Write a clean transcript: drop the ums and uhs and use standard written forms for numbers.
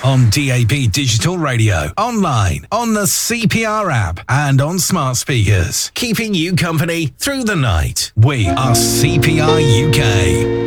On DAB Digital Radio, online, on the CPR app, and on smart speakers. Keeping you company through the night. We are CPR UK.